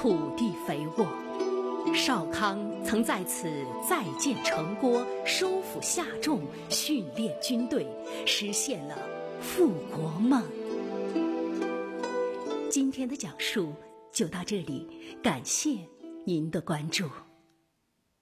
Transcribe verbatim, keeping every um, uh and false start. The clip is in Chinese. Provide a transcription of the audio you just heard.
土地肥沃。少康曾在此再建城郭，收复夏仲，训练军队，实现了复国梦。今天的讲述就到这里，感谢您的关注。